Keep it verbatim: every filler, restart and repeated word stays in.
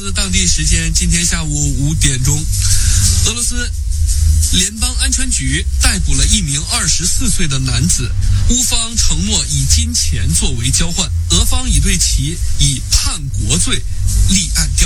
斯当地时间今天下午五点钟，俄罗斯联邦安全局逮捕了一名二十四岁的男子，乌方承诺以金钱作为交换，俄方已对其以叛国罪立案调查。